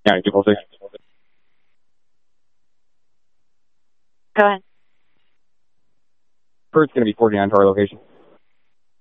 Yeah, 246. Go ahead. First, going to be 49 to our location.